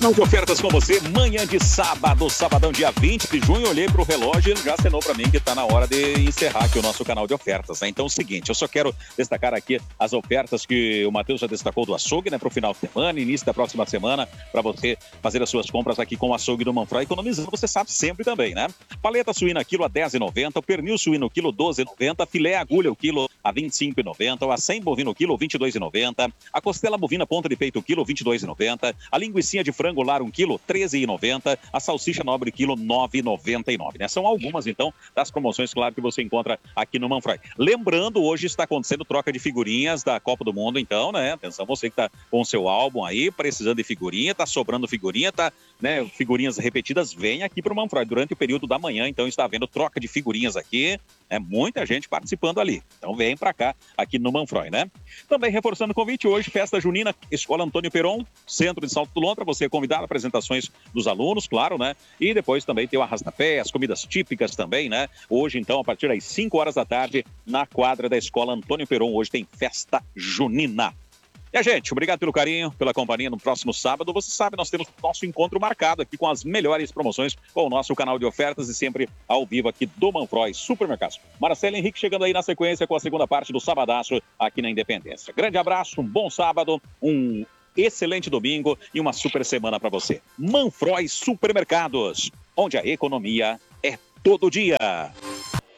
Canal de ofertas com você, manhã de sábado, sabadão, dia 20 de junho. Olhei pro relógio e ele já acenou para mim que está na hora de encerrar aqui o nosso canal de ofertas, né? Então é o seguinte, eu só quero destacar aqui as ofertas que o Matheus já destacou do açougue, né? Para o final de semana, início da próxima semana, para você fazer as suas compras aqui com o açougue do Manfroy, economizando, você sabe, sempre também, né? Paleta suína quilo a R$10,90, o pernil suíno quilo R$12,90, filé agulha o quilo a R$25,90, o acém bovino quilo R$22,90, a costela bovina ponta de peito quilo R$22,90, a linguicinha de frango lar 1 quilo R$13,90, a salsicha nobre quilo R$9,99, né? São algumas, então, das promoções, claro, que você encontra aqui no Manfroy. Lembrando, hoje está acontecendo troca de figurinhas da Copa do Mundo, então, né? Atenção, você que está com o seu álbum aí, precisando de figurinha, tá sobrando figurinha, tá, né? Figurinhas repetidas, vem aqui pro Manfroy durante o período da manhã, então está havendo troca de figurinhas aqui, muita gente participando ali. Então vem pra cá, aqui no Manfroy, né? Também reforçando o convite, hoje, festa junina, Escola Antônio Peron, centro de Salto do Lontra, você é convidado, apresentações dos alunos, claro, né? E depois também tem o arrastapé, as comidas típicas também, né? Hoje, então, a partir das 5 horas da tarde, na quadra da Escola Antônio Peron, hoje tem festa junina. E a gente, obrigado pelo carinho, pela companhia. No próximo sábado, você sabe, nós temos nosso encontro marcado aqui com as melhores promoções com o nosso canal de ofertas e sempre ao vivo aqui do Manfroy Supermercados. Marcelo Henrique chegando aí na sequência com a segunda parte do Sabadaço aqui na Independência. Grande abraço, um bom sábado, um excelente domingo e uma super semana para você. Manfroy Supermercados, onde a economia é todo dia.